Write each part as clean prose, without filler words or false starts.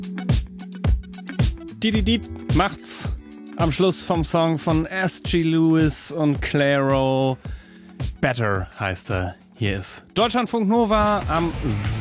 Didi macht's am Schluss vom Song von S.G. Lewis und Clairo. Better heißt er. Hier ist Deutschlandfunk Nova am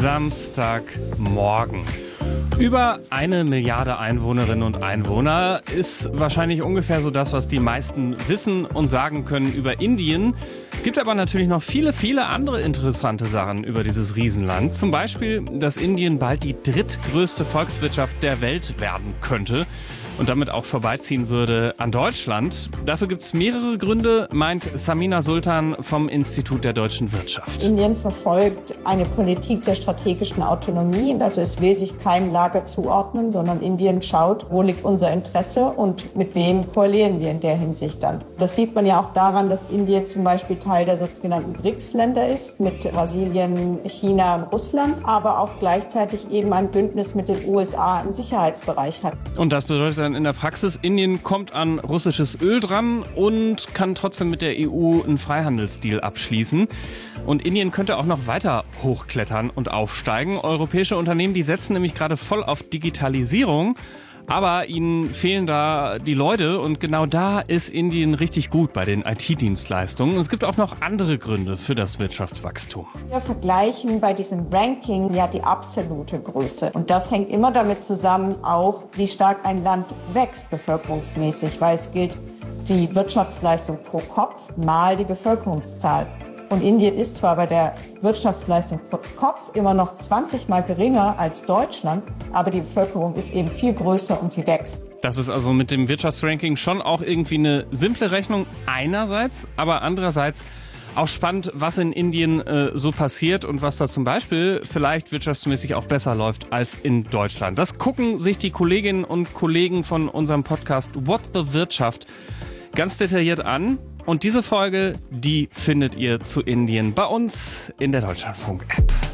Samstagmorgen. Über 1 Milliarde Einwohnerinnen und Einwohner ist wahrscheinlich ungefähr so das, was die meisten wissen und sagen können über Indien. Gibt aber natürlich noch viele, viele andere interessante Sachen über dieses Riesenland. Zum Beispiel, dass Indien bald die drittgrößte Volkswirtschaft der Welt werden könnte und damit auch vorbeiziehen würde an Deutschland. Dafür gibt es mehrere Gründe, meint Samina Sultan vom Institut der deutschen Wirtschaft. Indien verfolgt eine Politik der strategischen Autonomie. Also es will sich keinem Lager zuordnen, sondern Indien schaut, wo liegt unser Interesse und mit wem koalieren wir in der Hinsicht dann. Das sieht man ja auch daran, dass Indien zum Beispiel Teil der sogenannten BRICS-Länder ist, mit Brasilien, China und Russland, aber auch gleichzeitig eben ein Bündnis mit den USA im Sicherheitsbereich hat. Und das bedeutet dann in der Praxis, Indien kommt an russisches Öl dran und kann trotzdem mit der EU einen Freihandelsdeal abschließen. Und Indien könnte auch noch weiter hochklettern und aufsteigen. Europäische Unternehmen, die setzen nämlich gerade voll auf Digitalisierung. Aber ihnen fehlen da die Leute und genau da ist Indien richtig gut bei den IT-Dienstleistungen. Es gibt auch noch andere Gründe für das Wirtschaftswachstum. Wir vergleichen bei diesem Ranking ja die absolute Größe. Und das hängt immer damit zusammen, auch wie stark ein Land wächst bevölkerungsmäßig, weil es gilt die Wirtschaftsleistung pro Kopf mal die Bevölkerungszahl. Und Indien ist zwar bei der Wirtschaftsleistung pro Kopf immer noch 20 Mal geringer als Deutschland, aber die Bevölkerung ist eben viel größer und sie wächst. Das ist also mit dem Wirtschaftsranking schon auch irgendwie eine simple Rechnung einerseits, aber andererseits auch spannend, was in Indien so passiert und was da zum Beispiel vielleicht wirtschaftsmäßig auch besser läuft als in Deutschland. Das gucken sich die Kolleginnen und Kollegen von unserem Podcast What the Wirtschaft ganz detailliert an. Und diese Folge, die findet ihr zu Indien bei uns in der Deutschlandfunk-App.